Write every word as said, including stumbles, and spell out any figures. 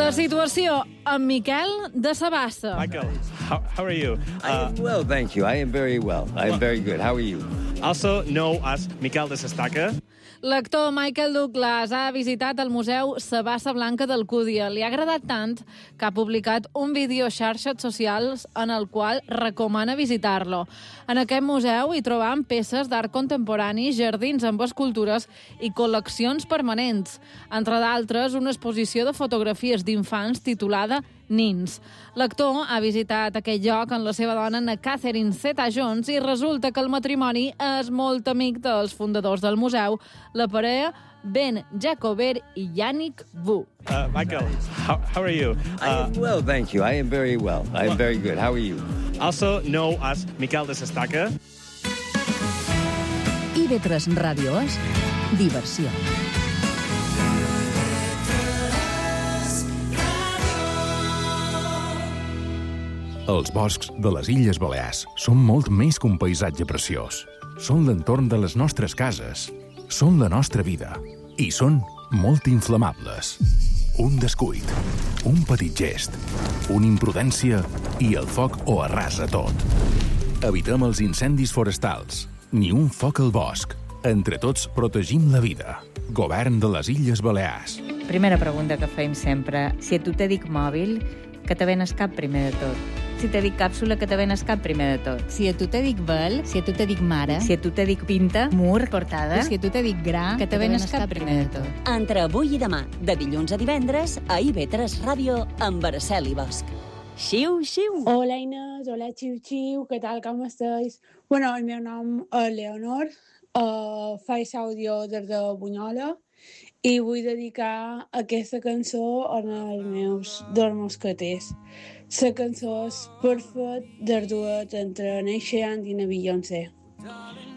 La situació amb Miquel de Sabassa. Michael, how, how are you? I am well, thank you. I am very well. I am very good. How are you? Also known as Miquel de Sestaca. L'actor Michael Douglas ha visitat el Museu Sabassa Blanca d'Alcúdia. Li ha agradat tant que ha publicat un vídeo a xarxes socials en el qual recomana visitar-lo. En aquest museu hi trobam peces d'art contemporani, jardins amb escultures i col·leccions permanents. Entre d'altres, una exposició de fotografies d'infants titulada Nins. L'actor ha visitat aquest lloc amb la seva dona, na Catherine Zeta-Jones, i resulta que el matrimoni és molt amic dels fundadors del museu, la parella Ben Jacober i Yannick Wu. Uh, Michael, how, how are you? I am well, thank you. I am very well. I am very good. How are you? Also known as Miquel de Sestaca. I ve tres Ràdio és diversió. Els boscs de les Illes Balears són molt més que un paisatge preciós. Són l'entorn de les nostres cases, són la nostra vida i són molt inflamables. Un descuit, un petit gest, una imprudència i el foc ho arrasa tot. Evitem els incendis forestals, ni un foc al bosc. Entre tots protegim la vida. Govern de les Illes Balears. Primera pregunta que fem sempre. Si a tu te dic mòbil, que te ven al cap primer de tot? Si te dic càpsula, que te ven al cap primer de tot? Si a tu te dic vel, si a tu te dic mare, Si a tu te dic pinta, mur, portada, si a tu te dic gra, que te ven al cap primer de tot? Entre avui i demà, de dilluns a divendres, a I V tres Ràdio, amb Araceli Bosch. Xiu, xiu. Hola Inés, hola Xiu Xiu, què tal, com estàs? Bueno, el meu nom és Leonor, uh, faig àudio des de Bunyola i vull dedicar aquesta cançó als meus dos mosqueters. La cançó és perfecta del duet entre Neil Young i na Beyoncé.